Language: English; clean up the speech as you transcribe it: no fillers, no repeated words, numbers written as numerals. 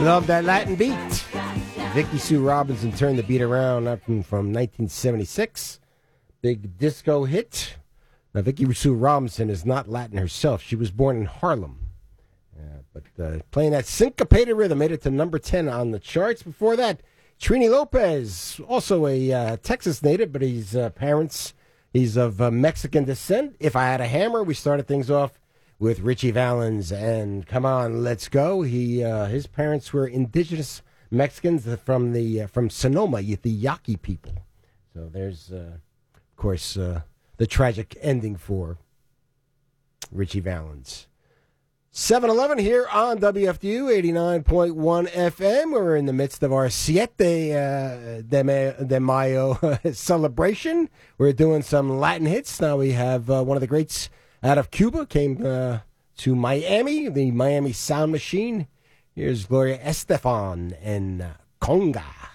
Love that Latin beat. Vicki Sue Robinson turned the beat around from 1976. Big disco hit. Now, Vicki Sue Robinson is not Latin herself. She was born in Harlem. But playing that syncopated rhythm made it to number 10 on the charts. Before that, Trini Lopez, also a Texas native, but he's of Mexican descent. If I Had a Hammer, we started things off with Richie Valens and Come On, Let's Go. His parents were indigenous Mexicans from Sonoma, the Yaqui people. So there's, of course, the tragic ending for Richie Valens. 7-Eleven here on WFDU 89.1 FM. We're in the midst of our Siete de Mayo celebration. We're doing some Latin hits. Now we have one of the greats out of Cuba came to Miami, the Miami Sound Machine. Here's Gloria Estefan and Conga.